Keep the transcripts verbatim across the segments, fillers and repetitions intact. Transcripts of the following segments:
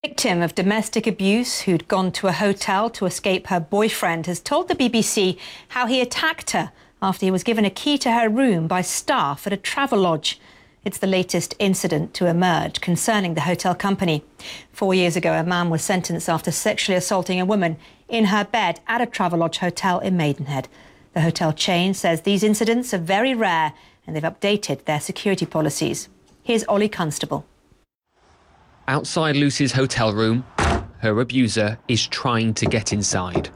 Victim of domestic abuse who'd gone to a hotel to escape her boyfriend has told the B B C how he attacked her after he was given a key to her room by staff at a travel lodge. It's the latest incident to emerge concerning the hotel company. Four years ago, a man was sentenced after sexually assaulting a woman in her bed at a Travelodge hotel in Maidenhead. The hotel chain says these incidents are very rare and they've updated their security policies. Here's Ollie Constable. Outside Lucy's hotel room, her abuser is trying to get inside.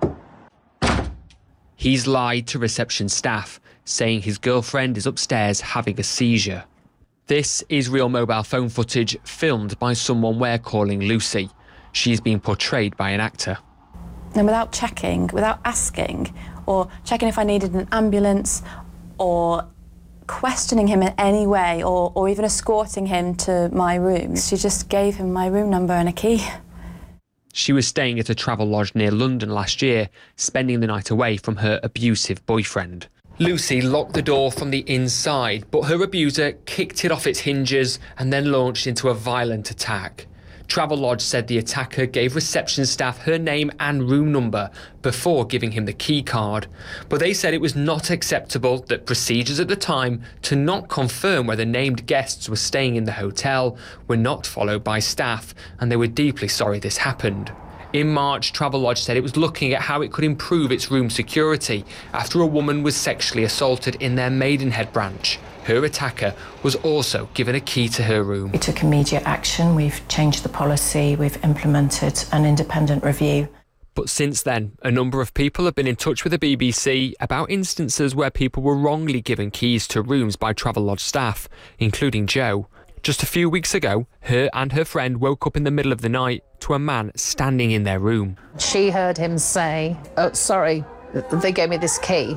He's lied to reception staff, saying his girlfriend is upstairs having a seizure. This is real mobile phone footage filmed by someone we're calling Lucy. She's being portrayed by an actor. And without checking, without asking, or checking if I needed an ambulance, or questioning him in any way, or, or even escorting him to my room, she just gave him my room number and a key. She was staying at a travel lodge near London last year, spending the night away from her abusive boyfriend. Lucy locked the door from the inside, but her abuser kicked it off its hinges and then launched into a violent attack. Travelodge said the attacker gave reception staff her name and room number before giving him the key card. But they said it was not acceptable that procedures at the time to not confirm whether named guests were staying in the hotel were not followed by staff, and they were deeply sorry this happened. In March, Travelodge said it was looking at how it could improve its room security after a woman was sexually assaulted in their Maidenhead branch. Her attacker was also given a key to her room. We took immediate action, we've changed the policy, we've implemented an independent review. But since then, a number of people have been in touch with the B B C about instances where people were wrongly given keys to rooms by Travelodge staff, including Jo. Just a few weeks ago, her and her friend woke up in the middle of the night to a man standing in their room. She heard him say, "Oh, sorry, they gave me this key."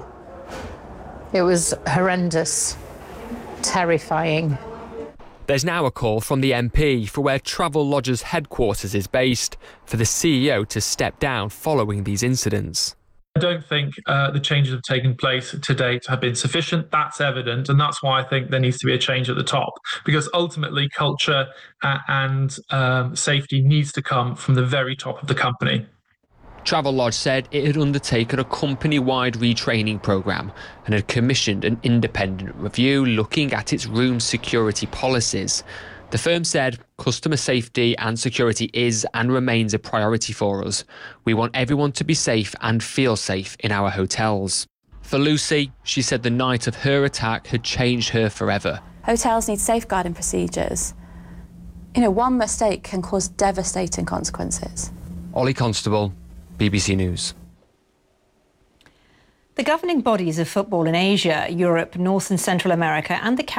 It was horrendous, terrifying. There's now a call from the M P for where Travelodge's headquarters is based for the C E O to step down following these incidents. I don't think uh, the changes that have taken place to date have been sufficient. That's evident, and that's why I think there needs to be a change at the top, because ultimately culture uh, and um, safety needs to come from the very top of the company. Travelodge said it had undertaken a company-wide retraining programme and had commissioned an independent review looking at its room security policies. The firm said customer safety and security is and remains a priority for us. We want everyone to be safe and feel safe in our hotels. For Lucy, she said the night of her attack had changed her forever. Hotels need safeguarding procedures. You know, one mistake can cause devastating consequences. Ollie Constable, B B C News. The governing bodies of football in Asia, Europe, North and Central America and the